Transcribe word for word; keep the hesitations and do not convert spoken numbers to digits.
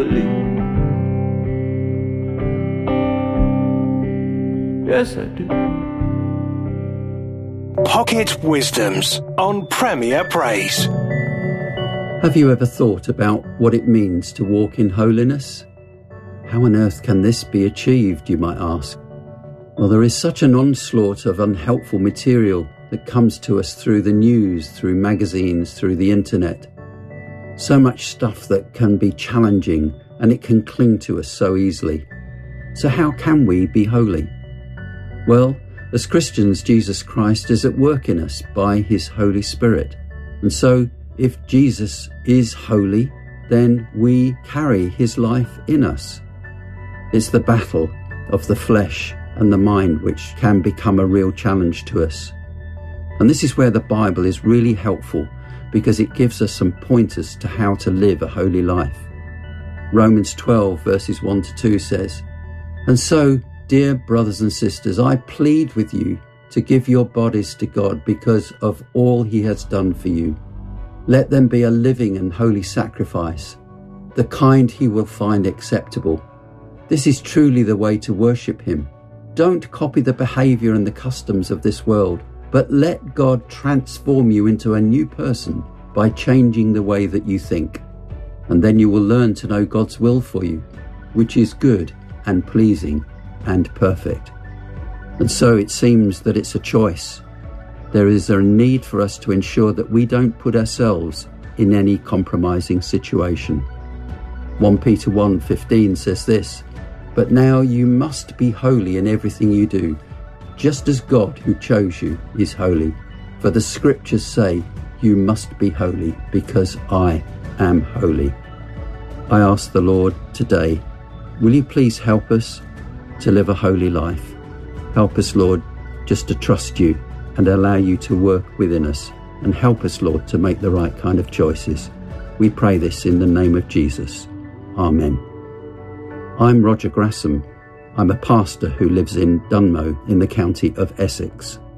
Yes, I do. Pocket Wisdoms on Premier Praise. Have you ever thought about what it means to walk in holiness? How on earth can this be achieved, you might ask? Well, there is such an onslaught of unhelpful material that comes to us through the news, through magazines, through the internet. So much stuff that can be challenging, and it can cling to us so easily. So how can we be holy? Well, as Christians, Jesus Christ is at work in us by his Holy Spirit. And so, if Jesus is holy, then we carry his life in us. It's the battle of the flesh and the mind which can become a real challenge to us. And this is where the Bible is really helpful, because it gives us some pointers to how to live a holy life. Romans twelve verses one to two says, "And so, dear brothers and sisters, I plead with you to give your bodies to God because of all he has done for you. Let them be a living and holy sacrifice, the kind he will find acceptable. This is truly the way to worship him. Don't copy the behavior and the customs of this world, but let God transform you into a new person by changing the way that you think. And then you will learn to know God's will for you, which is good and pleasing and perfect." And so it seems that it's a choice. There is a need for us to ensure that we don't put ourselves in any compromising situation. First Peter one fifteen says this, "But now you must be holy in everything you do, just as God who chose you is holy. For the scriptures say, you must be holy because I am holy." I ask the Lord today, will you please help us to live a holy life? Help us, Lord, just to trust you and allow you to work within us, and help us, Lord, to make the right kind of choices. We pray this in the name of Jesus. Amen. I'm Roger Grassam. I'm a pastor who lives in Dunmow in the county of Essex.